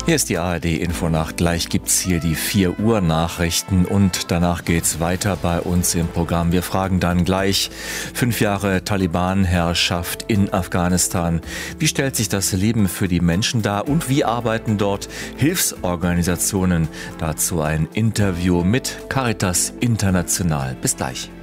Hier ist die ARD-Infonacht. Gleich gibt's hier die 4 Uhr Nachrichten und danach geht's weiter bei uns im Programm. Wir fragen dann gleich 5 Jahre Taliban-Herrschaft in Afghanistan. Wie stellt sich das Leben für die Menschen dar und wie arbeiten dort Hilfsorganisationen? Dazu ein Interview mit Caritas International. Bis gleich.